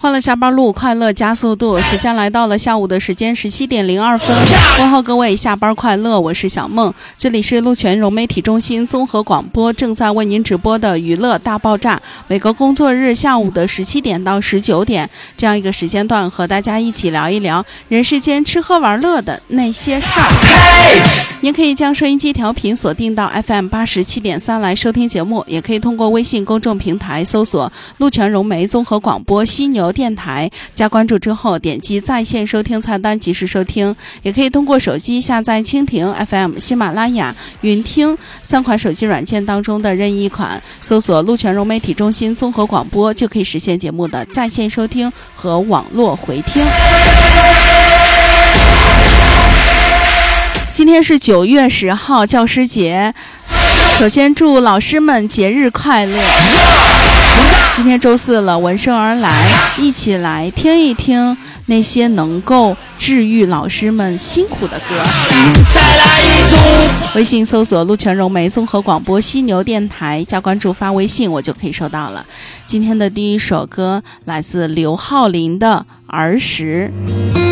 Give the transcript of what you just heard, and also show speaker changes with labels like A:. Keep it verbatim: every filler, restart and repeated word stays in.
A: 欢乐下班路，快乐加速度。时间来到了下午的时间十七点零二分，问候各位下班快乐，我是小梦，这里是鹿泉融媒体中心综合广播，正在为您直播的娱乐大爆炸。每个工作日下午的十七点到十九点这样一个时间段，和大家一起聊一聊人世间吃喝玩乐的那些事儿。您可以将收音机调频锁定到 F M 八十七点三来收听节目，也可以通过微信公众平台搜索鹿泉融媒综合广播犀牛电台，加关注之后点击在线收听菜单及时收听，也可以通过手机下载蜻蜓 F M、 喜马拉雅、云听三款手机软件当中的任意一款，搜索鹿泉融媒体中心综合广播，就可以实现节目的在线收听和网络回听。今天是九月十号，教师节。首先祝老师们节日快乐。今天周四了，闻声而来，一起来听一听那些能够治愈老师们辛苦的歌。微信搜索鹿泉融媒综合广播犀牛电台，加关注发微信，我就可以收到了。今天的第一首歌来自刘浩霖的儿时。